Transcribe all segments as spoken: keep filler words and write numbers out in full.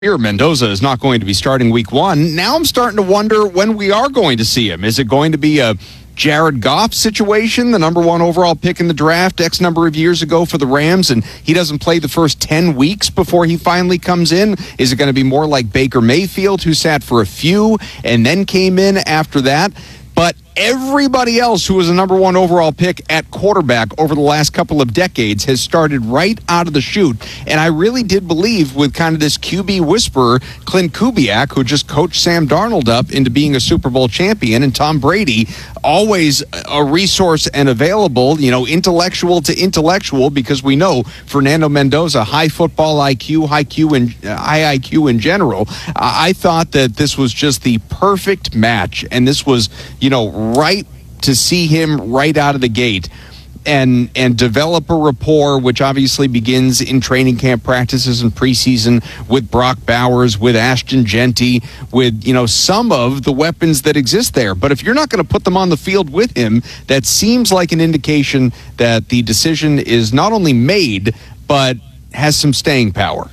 Here, Mendoza is not going to be starting week one. Now I'm starting to wonder when we are going to see him. Is it going to be a Jared Goff situation, the number one overall pick in the draft X number of years ago for the Rams, and he doesn't play the first ten weeks before he finally comes in? Is it going to be more like Baker Mayfield, who sat for a few and then came in after that? But everybody else who was a number one overall pick at quarterback over the last couple of decades has started right out of the chute. And I really did believe with kind of this Q B whisperer, Clint Kubiak, who just coached Sam Darnold up into being a Super Bowl champion, and Tom Brady, always a resource and available, you know, intellectual to intellectual, because we know Fernando Mendoza, high football I Q, high Q and uh, high I Q in general. Uh, I thought that this was just the perfect match, and this was, you know, right to see him right out of the gate and and develop a rapport, which obviously begins in training camp practices and preseason with Brock Bowers, with Ashton Genty, with, you know, some of the weapons that exist there. But if you're not going to put them on the field with him, that seems like an indication that the decision is not only made, but has some staying power.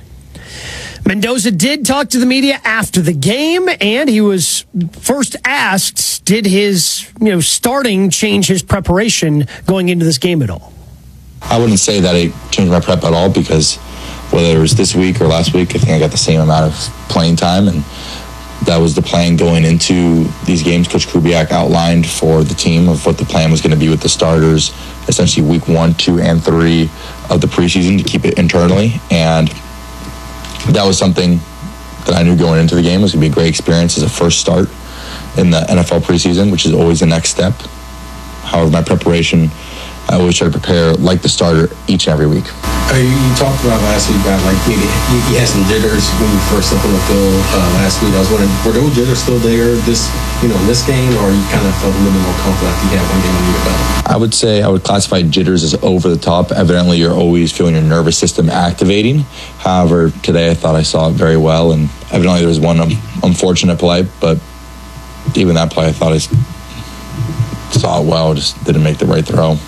Mendoza did talk to the media after the game, and he was first asked, did his, you know, starting change his preparation going into this game at all? I wouldn't say that it changed my prep at all, because whether it was this week or last week, I think I got the same amount of playing time, and that was the plan going into these games. Coach Kubiak outlined for the team of what the plan was going to be with the starters, essentially week one, two, and three of the preseason to keep it internally, and that was something that I knew going into the game was going to be a great experience as a first start in the N F L preseason, which is always the next step. However, my preparation, I always try to prepare like the starter each and every week. Uh, you, you talked about last week about like maybe you, you had some jitters when you first stepped on the field uh, last week. I was wondering, were those jitters still there this, you know, in this game, or you kind of felt a little bit more confident after you had one game under your belt? I would say I would classify jitters as over the top. Evidently, you're always feeling your nervous system activating. However, today I thought I saw it very well, and evidently there was one um, unfortunate play, but even that play I thought I saw it well, just didn't make the right throw.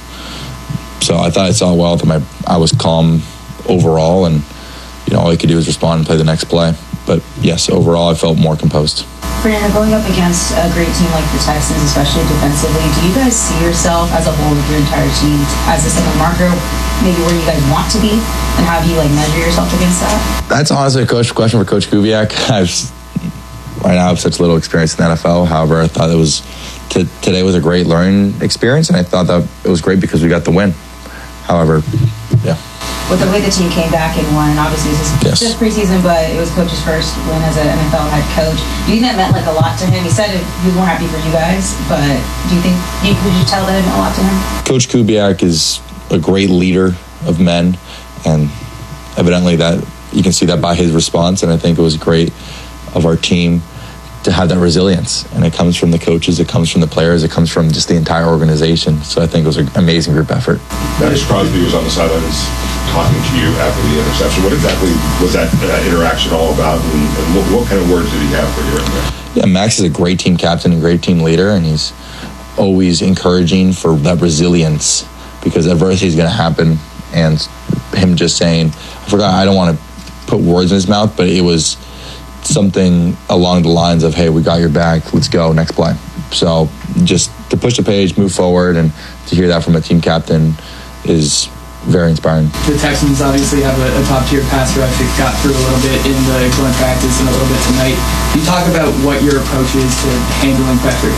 So I thought I saw it well. I, my, I was calm overall, and you know all I could do was respond and play the next play. But yes, overall I felt more composed. Fernando, going up against a great team like the Texans, especially defensively, do you guys see yourself as a whole with your entire team as this like a marker, maybe where you guys want to be, and how do you like measure yourself against that? That's honestly a coach question for Coach Kubiak. I've right now I have such little experience in the N F L. However, I thought it was t- today was a great learning experience, and I thought that it was great because we got the win. However, yeah. With the way the team came back and won, obviously this is yes. just preseason, but it was Coach's first win as an N F L head coach. Do you think that meant like a lot to him? He said he was more happy for you guys, but do you think, you, would you tell that it meant a lot to him? Coach Kubiak is a great leader of men, and evidently that you can see that by his response, and I think it was great of our team to have that resilience, and it comes from the coaches, it comes from the players, it comes from just the entire organization. So I think it was an amazing group effort. Dennis Crosby was on the sidelines talking to you after the interception. What exactly was that uh, interaction all about, and, and what, what kind of words did he have for you right there? Yeah, Max is a great team captain and great team leader, and he's always encouraging for that resilience, because adversity is going to happen. And him just saying, I forgot, I don't want to put words in his mouth, but it was something along the lines of, hey, we got your back, let's go, next play. So just to push the page, move forward, and to hear that from a team captain is very inspiring. The Texans obviously have a, a top-tier pass rush. It got through a little bit in the joint practice and a little bit tonight. Can you talk about what your approach is to handling pressure?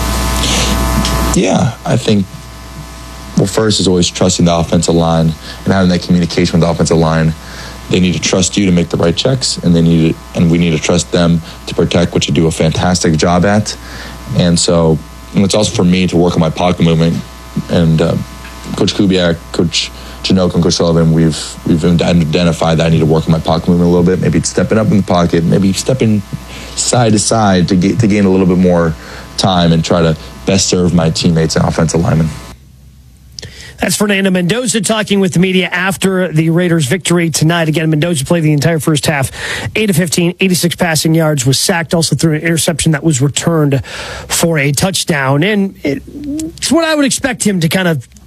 Yeah, I think, well, first is always trusting the offensive line and having that communication with the offensive line. They need to trust you to make the right checks, and they need to, and we need to trust them to protect, which you do a fantastic job at. And so, and it's also for me to work on my pocket movement. And uh, Coach Kubiak, Coach Janoka, and Coach Sullivan, we've we've identified that I need to work on my pocket movement a little bit. Maybe stepping up in the pocket, maybe stepping side to side to get to gain a little bit more time and try to best serve my teammates and offensive linemen. That's Fernando Mendoza talking with the media after the Raiders' victory tonight. Again, Mendoza played the entire first half, eight of fifteen, eighty-six passing yards, was sacked, also threw an interception that was returned for a touchdown. And it, it's what I would expect him to kind of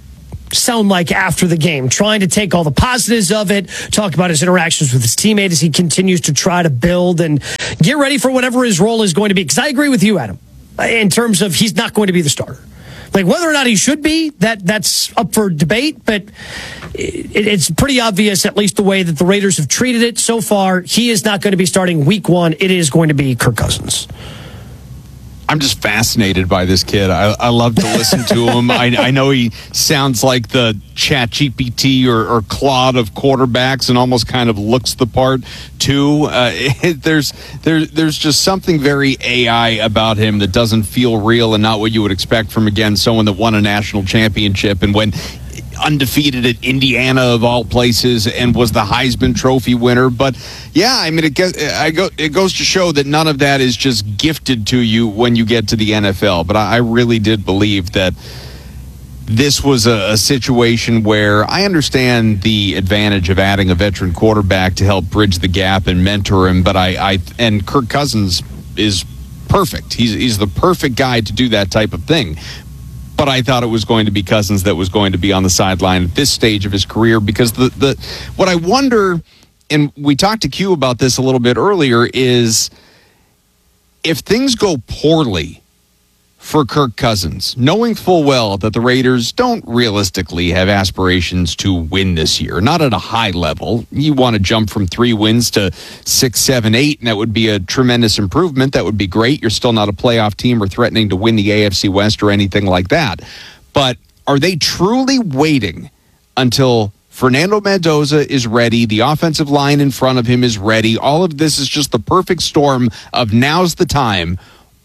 sound like after the game, trying to take all the positives of it, talk about his interactions with his teammate as he continues to try to build and get ready for whatever his role is going to be. Because I agree with you, Adam, in terms of he's not going to be the starter. Like whether or not he should be, that that's up for debate, but it, it's pretty obvious, at least the way that the Raiders have treated it so far, he is not going to be starting week one. It is going to be Kirk Cousins. I'm just fascinated by this kid. I, I love to listen to him. I, I know he sounds like the Chat G P T or, or Claude of quarterbacks and almost kind of looks the part too. Uh, it, there's there, there's just something very A I about him that doesn't feel real and not what you would expect from, again, someone that won a national championship and went undefeated at Indiana of all places and was the Heisman Trophy winner. But yeah, I mean, it, gets, I go, it goes to show that none of that is just gifted to you when you get to the N F L. But I, I really did believe that this was a, a situation where I understand the advantage of adding a veteran quarterback to help bridge the gap and mentor him. But I, I and Kirk Cousins is perfect. He's, he's the perfect guy to do that type of thing. But I thought it was going to be Cousins that was going to be on the sideline at this stage of his career, because the, the what I wonder, and we talked to Q about this a little bit earlier, is if things go poorly for Kirk Cousins, knowing full well that the Raiders don't realistically have aspirations to win this year, not at a high level. You want to jump from three wins to six, seven, eight, and that would be a tremendous improvement. That would be great. You're still not a playoff team or threatening to win the A F C West or anything like that. But are they truly waiting until Fernando Mendoza is ready, the offensive line in front of him is ready, all of this is just the perfect storm of now's the time?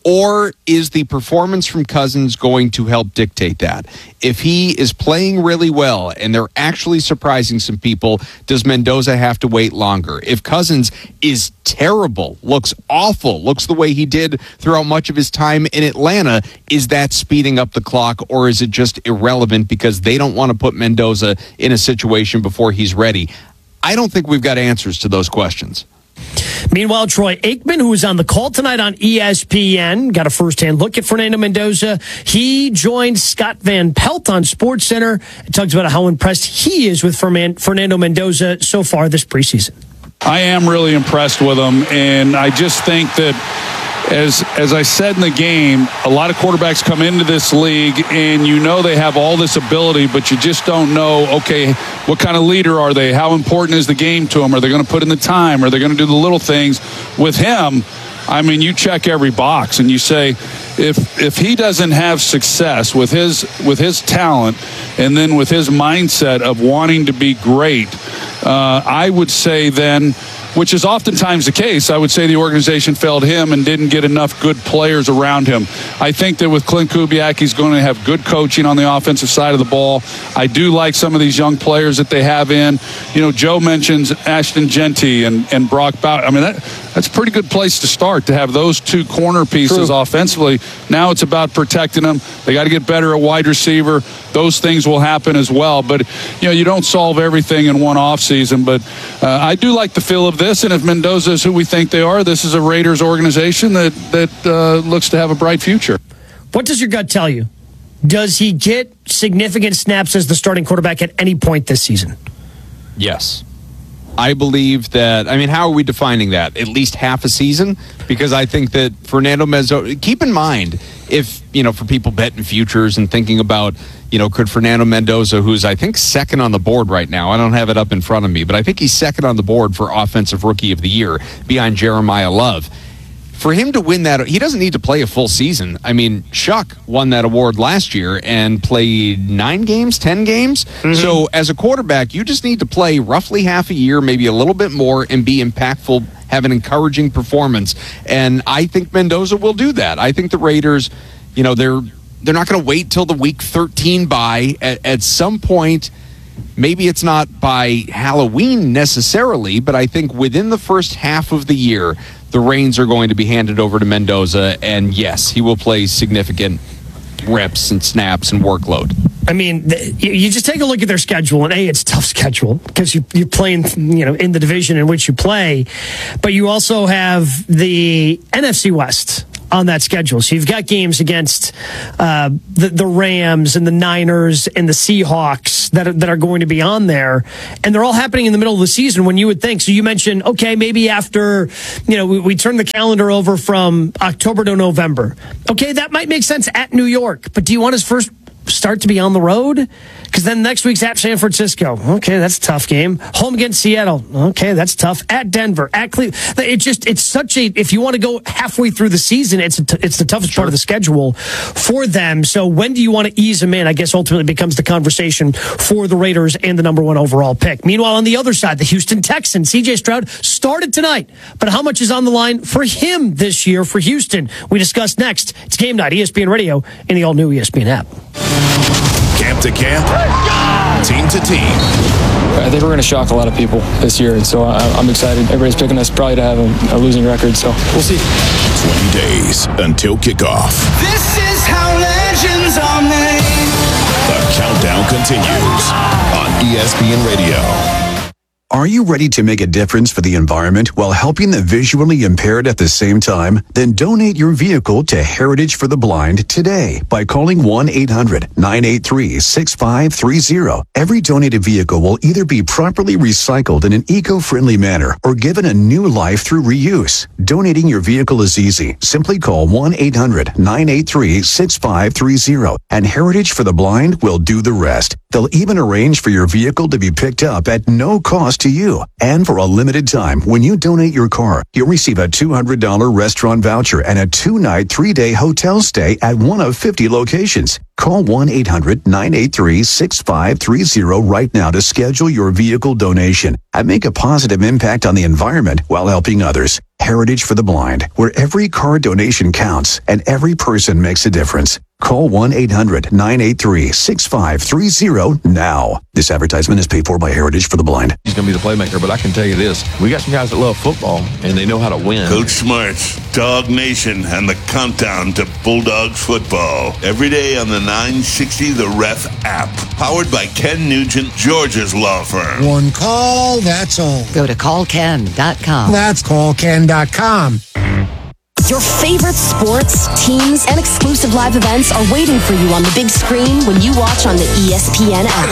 Or is the performance from Cousins going to help dictate that? If he is playing really well and they're actually surprising some people, does Mendoza have to wait longer? If Cousins is terrible, looks awful, looks the way he did throughout much of his time in Atlanta, is that speeding up the clock, or is it just irrelevant because they don't want to put Mendoza in a situation before he's ready? I don't think we've got answers to those questions. Meanwhile, Troy Aikman, who was on the call tonight on E S P N, got a firsthand look at Fernando Mendoza. He joined Scott Van Pelt on SportsCenter and talks about how impressed he is with Fernando Mendoza so far this preseason. I am really impressed with him, and I just think that As as I said in the game, a lot of quarterbacks come into this league and you know they have all this ability, but you just don't know, okay, what kind of leader are they? How important is the game to them? Are they going to put in the time? Are they going to do the little things? With him, I mean, you check every box and you say, if if he doesn't have success with his with his talent and then with his mindset of wanting to be great, uh, I would say then, which is oftentimes the case, I would say the organization failed him and didn't get enough good players around him. I think that with Clint Kubiak, he's going to have good coaching on the offensive side of the ball. I do like some of these young players that they have in. You know, Joe mentions Ashton Genty and, and Brock Bowden. I mean, that, that's a pretty good place to start, to have those two corner pieces True. offensively. Now it's about protecting them. They got to get better at wide receiver. Those things will happen as well. But, you know, you don't solve everything in one offseason. But uh, I do like the feel of this, and if Mendoza is who we think they are, this is a Raiders organization that that uh, looks to have a bright future. What does your gut tell you? Does he get significant snaps as the starting quarterback at any point this season? Yes. I believe that, I mean, how are we defining that? At least half a season? Because I think that Fernando Mendoza, keep in mind, if, you know, for people betting futures and thinking about, you know, could Fernando Mendoza, who's I think second on the board right now, I don't have it up in front of me, but I think he's second on the board for Offensive Rookie of the Year behind Jeremiah Love. For him to win that, he doesn't need to play a full season. I mean, Shuck won that award last year and played nine games, ten games. Mm-hmm. So as a quarterback, you just need to play roughly half a year, maybe a little bit more, and be impactful, have an encouraging performance. And I think Mendoza will do that. I think the Raiders, you know, they're they're not going to wait till the week thirteen bye. At, at some point, maybe it's not by Halloween necessarily, but I think within the first half of the year, the reins are going to be handed over to Mendoza, and yes, he will play significant reps and snaps and workload. I mean, you just take a look at their schedule, and A, it's a tough schedule because you, you're playing, you know, in the division in which you play, but you also have the N F C West on that schedule. So you've got games against uh, the, the Rams and the Niners and the Seahawks that are, that are going to be on there, and they're all happening in the middle of the season when you would think. So you mentioned, okay, maybe after, you know, we, we turn the calendar over from October to November. Okay, that might make sense at New York, but do you want his first start to be on the road? Because then next week's at San Francisco. Okay, that's a tough game. Home against Seattle. Okay, that's tough. At Denver, at Cleveland. It just, it's such a, if you want to go halfway through the season, it's a t- it's the toughest part of the schedule for them. So when do you want to ease them in? I guess ultimately becomes the conversation for the Raiders and the number one overall pick. Meanwhile, on the other side, the Houston Texans, C J Stroud started tonight. But how much is on the line for him this year for Houston? We discuss next. It's Game Night, E S P N Radio, and the all-new E S P N app. Camp to camp, team to team. I think we're going to shock a lot of people this year, and so I'm excited. Everybody's picking us probably to have a, a losing record, so we'll see. twenty days until kickoff. This is how legends are made. The countdown continues on E S P N Radio. Are you ready to make a difference for the environment while helping the visually impaired at the same time? Then donate your vehicle to Heritage for the Blind today by calling one eight hundred nine eight three six five three zero. Every donated vehicle will either be properly recycled in an eco-friendly manner or given a new life through reuse. Donating your vehicle is easy. Simply call one eight hundred nine eight three six five three zero and Heritage for the Blind will do the rest. They'll even arrange for your vehicle to be picked up at no cost to you. And for a limited time, when you donate your car, you'll receive a two hundred dollars restaurant voucher and a two-night, three-day hotel stay at one of fifty locations. Call one eight hundred nine eight three six five three zero right now to schedule your vehicle donation and make a positive impact on the environment while helping others. Heritage for the Blind, where every car donation counts and every person makes a difference. Call one eight hundred nine eight three six five three zero now. This advertisement is paid for by Heritage for the Blind. He's going to be the playmaker, but I can tell you this. We got some guys that love football, and they know how to win. Coach Smarts, Dog Nation, and the countdown to Bulldogs football. Every day on the nine sixty The Ref app. Powered by Ken Nugent, Georgia's law firm. One call, that's all. Go to call ken dot com. That's call ken dot com. Your favorite sports, teams, and exclusive live events are waiting for you on the big screen when you watch on the E S P N app.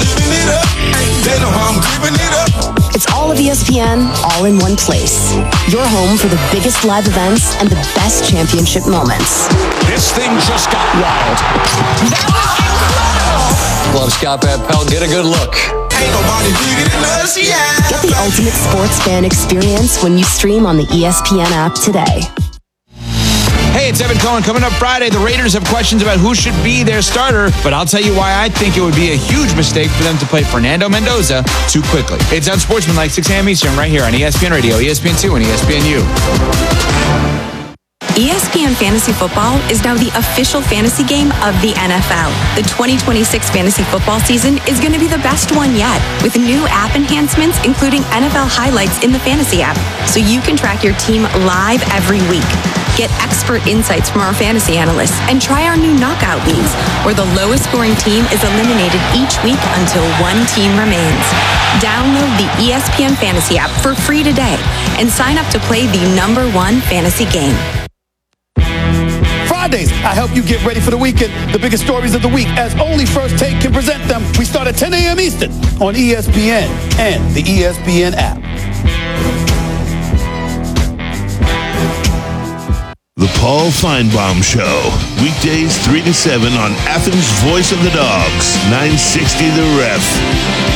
It's all of E S P N, all in one place. Your home for the biggest live events and the best championship moments. This thing just got wild. Love Scott Van Pelt. Get a good look. Ain't nobody bigger than us, yeah. Get the ultimate sports fan experience when you stream on the E S P N app today. Hey, it's Evan Cohen. Coming up Friday, the Raiders have questions about who should be their starter, but I'll tell you why I think it would be a huge mistake for them to play Fernando Mendoza too quickly. It's Unsportsmanlike, six a.m. Eastern, right here on E S P N Radio, E S P N two, and E S P N U. E S P N Fantasy Football is now the official fantasy game of the N F L. The twenty twenty-six fantasy football season is going to be the best one yet, with new app enhancements, including N F L highlights in the fantasy app, so you can track your team live every week. Get expert insights from our fantasy analysts and try our new knockout leagues, where the lowest scoring team is eliminated each week until one team remains. Download the E S P N Fantasy app for free today and sign up to play the number one fantasy game. Fridays, I help you get ready for the weekend. The biggest stories of the week, as only First Take can present them. We start at ten a.m. Eastern on E S P N and the E S P N app. The Paul Feinbaum Show. Weekdays three to seven on Athens' Voice of the Dogs. nine sixty The Ref.